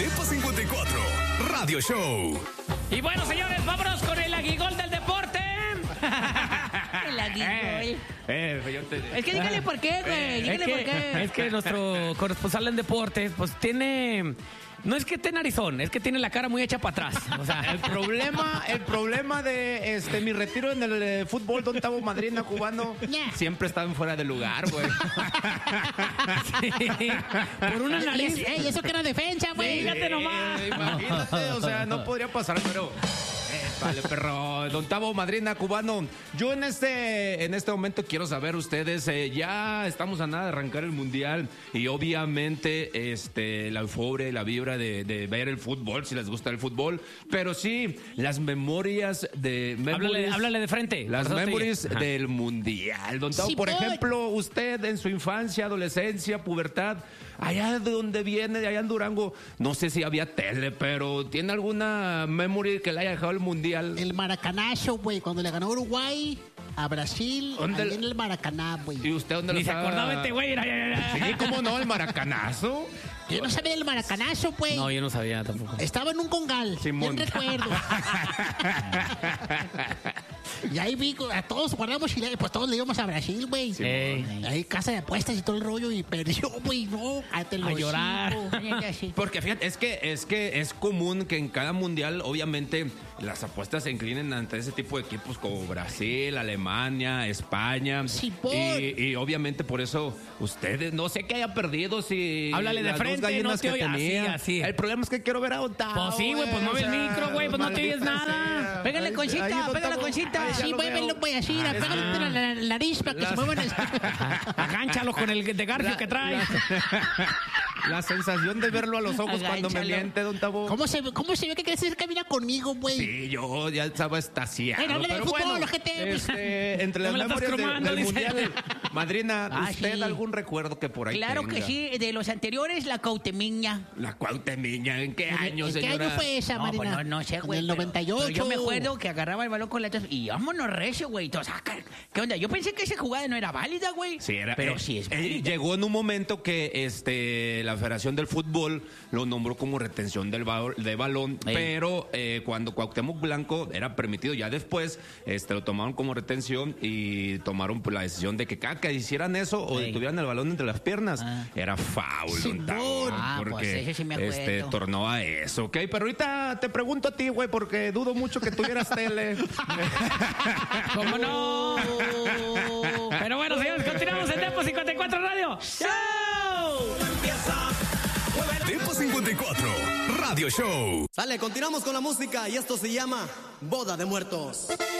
Depo 54 Radio Show. Y bueno, señores, vámonos con el aguigol del deporte. El aguigol. Es que dígale por qué, güey. Dígale por qué. Es que nuestro corresponsal en deportes, pues tiene... No es que esté narizón, es que tiene la cara muy hecha para atrás. O sea, El problema de mi retiro en el fútbol, don Tavo Madrina cubano, siempre estaban fuera de lugar, güey. sí, por una nariz. Ey, eso que era defensa, güey. Fíjate nomás. Imagínate, o sea, no podría pasar, pero... Vale, perro. Don Tavo Madrina cubano, yo en este momento quiero saber ustedes, ya estamos a nada de arrancar el Mundial y obviamente la euforia y la vibra de ver el fútbol, si les gusta el fútbol, pero sí, las memorias de... Háblale de frente. Las memories del Mundial. Don Tavo, Sí, por ejemplo, usted en su infancia, adolescencia, pubertad, allá de donde viene, de allá en Durango, no sé si había tele, pero ¿tiene alguna memory que le haya dejado el Mundial? El Maracanazo, güey, cuando le ganó Uruguay a Brasil, ahí en el Maracaná, güey. ¿Y usted dónde lo Ni se estaba? acordaba este güey. Sí, ¿cómo no? El Maracanazo. Yo no sabía del Maracanazo, güey. No, yo no sabía tampoco. Estaba en un congal, Simón. bien recuerdo. Y ahí vi, a todos guardamos y pues todos le íbamos a Brasil, güey. Ahí casa de apuestas y todo el rollo y perdió, güey, no. A llorar. Porque fíjate, es que es común que en cada mundial, obviamente, las apuestas se inclinen ante ese tipo de equipos como Brasil, Alemania, España. Sí, y obviamente por eso ustedes, no sé qué haya perdido si... Háblale de las frente, dos gallinas no te que oye. tenía. Así. El problema es que quiero ver a Otavo. Pues sí, güey, pues mueve el micro, güey, pues no te oyes nada. Pégale, Conchita, pégale, Conchita. Sí, muévelo, güey, así, pégale la nariz para que se muevan. Agánchalo con el de Garfio que traes. La sensación de verlo a los ojos cuando me miente, don Tavo. ¿Cómo se ve que quieres camina conmigo, güey? Sí, yo ya estaba estaciado. Habla de pero fútbol, bueno, gente. entre las No me la estás memorias cromando, del dice. Mundial, Madrina, ¿usted sí. algún recuerdo que por ahí Claro tenga? que sí, de los anteriores, la Cuauhtemiña. La Cuauhtemiña, ¿en qué año, ¿En qué señora? año fue esa, No, pues Marina? no sé, güey. En el 98. Pero yo me acuerdo que agarraba el balón con la atrás y vámonos recio, güey. Entonces, ¿qué onda? Yo pensé que esa jugada no era válida, güey. Sí, era, pero sí es válida. llegó en un momento que la Federación del Fútbol lo nombró como retención de balón, pero cuando Cuauhtémoc Blanco era permitido, ya después lo tomaron como retención y tomaron pues, la decisión de que cada que hicieran eso o detuvieran el balón entre las piernas, era foul, don Tavo, porque pues ese sí me acuerdo. tornó a eso, ¿ok? Pero ahorita te pregunto a ti, güey, porque dudo mucho que tuvieras tele. ¿Cómo no? Pero bueno, señores, continuamos en Depo 54 Radio. ¡Show! Depo 54 Radio Show. Sale, continuamos con la música y esto se llama Boda de Muertos.